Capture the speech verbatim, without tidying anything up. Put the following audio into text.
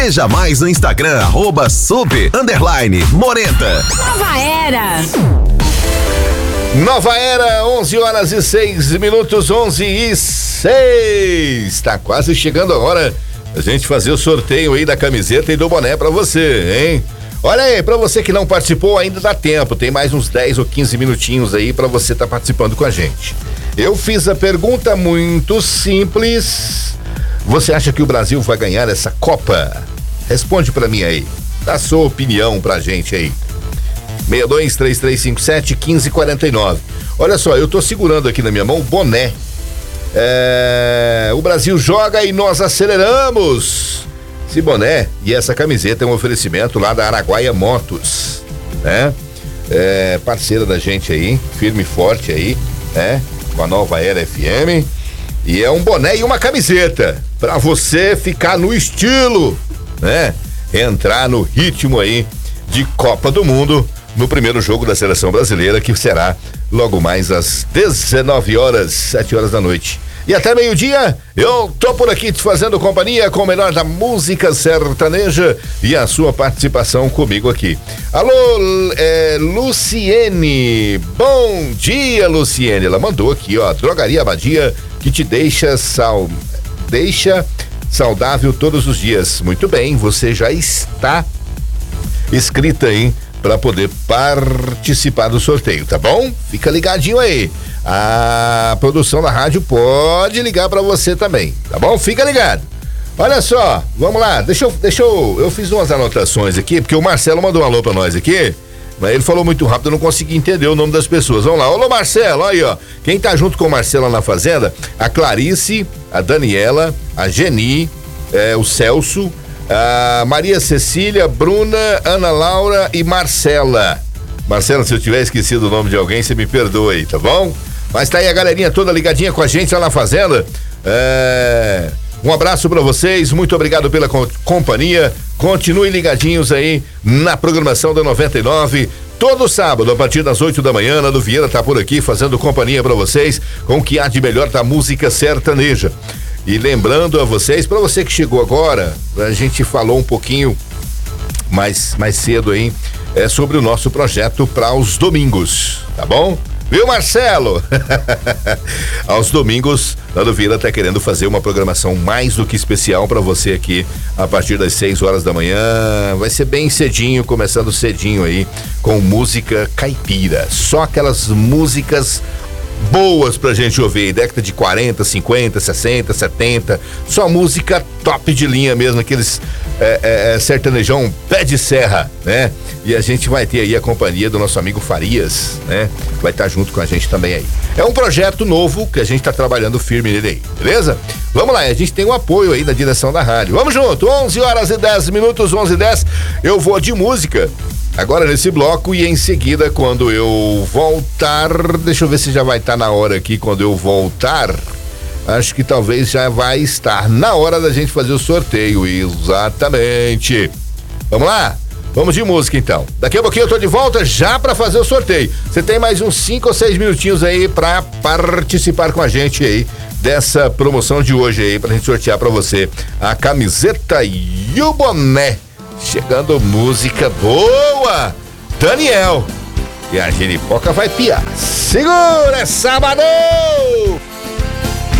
Veja mais no Instagram, arroba sub, underline, morenta. Nova Era. Nova Era, onze horas e seis minutos, onze e seis. Tá quase chegando a hora da gente fazer o sorteio aí da camiseta e do boné pra você, hein? Olha aí, pra você que não participou, ainda dá tempo. Tem mais uns dez ou quinze minutinhos aí pra você tá participando com a gente. Eu fiz a pergunta muito simples. Você acha que o Brasil vai ganhar essa Copa? Responde pra mim aí. Dá a sua opinião pra gente aí. seis dois três três cinco sete um cinco quatro nove. Olha só, eu tô segurando aqui na minha mão o boné. É... O Brasil joga e nós aceleramos. Esse boné e essa camiseta é um oferecimento lá da Araguaia Motos, né? É parceira da gente aí, firme e forte aí, né? Com a Nova Era F M. E é um boné e uma camiseta pra você ficar no estilo, né? Entrar no ritmo aí de Copa do Mundo no primeiro jogo da seleção brasileira, que será logo mais às dezenove horas, sete horas da noite. E até meio-dia, eu tô por aqui te fazendo companhia com o melhor da música sertaneja e a sua participação comigo aqui. Alô, é, Luciene, bom dia, Luciene. Ela mandou aqui, ó, Drogaria Abadia, que te deixa sal, deixa saudável todos os dias. Muito bem, você já está inscrita aí para poder participar do sorteio, tá bom? Fica ligadinho aí. A produção da rádio pode ligar para você também, tá bom? Fica ligado. Olha só, vamos lá, deixa eu, deixa eu, eu fiz umas anotações aqui, porque o Marcelo mandou um alô pra nós aqui, mas ele falou muito rápido, eu não consegui entender o nome das pessoas. Vamos lá, alô Marcelo, aí ó, quem tá junto com o Marcelo lá na fazenda, a Clarice, a Daniela, a Geni, é, o Celso, a Maria Cecília, Bruna, Ana Laura e Marcela. Marcela, se eu tiver esquecido o nome de alguém, você me perdoa aí, tá bom? Mas tá aí a galerinha toda ligadinha com a gente lá na fazenda. É... Um abraço pra vocês, muito obrigado pela co- companhia. Continuem ligadinhos aí na programação da noventa e nove. Todo sábado, a partir das oito da manhã, Nando Vieira tá por aqui fazendo companhia pra vocês com o que há de melhor da música sertaneja. E lembrando a vocês, pra você que chegou agora, a gente falou um pouquinho mais, mais cedo aí, é sobre o nosso projeto para os domingos, tá bom? Viu, Marcelo? Aos domingos, Nando Vieira tá querendo fazer uma programação mais do que especial para você aqui, a partir das seis horas da manhã. Vai ser bem cedinho, começando cedinho aí, com música caipira. Só aquelas músicas boas pra gente ouvir, década de quarenta, cinquenta, sessenta, setenta, só música top de linha mesmo, aqueles é, é, sertanejão pé de serra, né? E a gente vai ter aí a companhia do nosso amigo Farias, né? Vai estar junto com a gente também aí. É um projeto novo que a gente tá trabalhando firme nele aí, beleza? Vamos lá, a gente tem um apoio aí da direção da rádio. Vamos junto, onze horas e dez minutos, onze e dez, eu vou de música agora nesse bloco e em seguida, quando eu voltar, deixa eu ver se já vai estar na hora aqui, quando eu voltar, acho que talvez já vai estar na hora da gente fazer o sorteio, exatamente. Vamos lá? Vamos de música então. Daqui a pouquinho eu tô de volta já pra fazer o sorteio. Você tem mais uns cinco ou seis minutinhos aí pra participar com a gente aí dessa promoção de hoje aí, pra gente sortear pra você a camiseta e o boné. Chegando música boa, Daniel. E a Genipoca vai piar. Segura, é sábado!